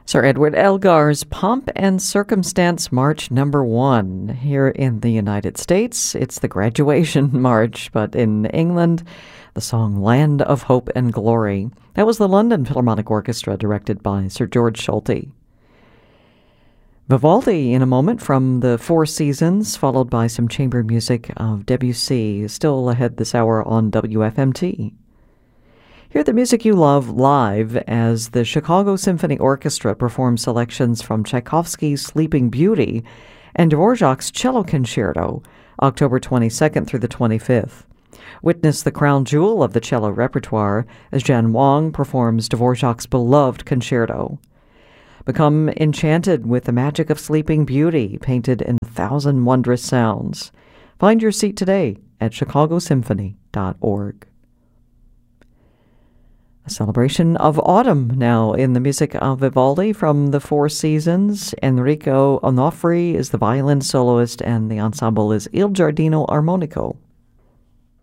Sir Edward Elgar's Pomp and Circumstance March Number 1. Here in the United States, it's the Graduation March, but in England, the song Land of Hope and Glory. That was the London Philharmonic Orchestra, directed by Sir George Solti. Vivaldi in a moment from the Four Seasons, followed by some chamber music of Debussy, still ahead this hour on WFMT. Hear the music you love live as the Chicago Symphony Orchestra performs selections from Tchaikovsky's Sleeping Beauty and Dvorak's Cello Concerto, October 22nd through the 25th. Witness the crown jewel of the cello repertoire as Jan Wong performs Dvorak's beloved concerto. Become enchanted with the magic of Sleeping Beauty, painted in 1,000 wondrous sounds. Find your seat today at chicagosymphony.org. A celebration of autumn now in the music of Vivaldi from the Four Seasons. Enrico Onofri is the violin soloist, and the ensemble is Il Giardino Armonico.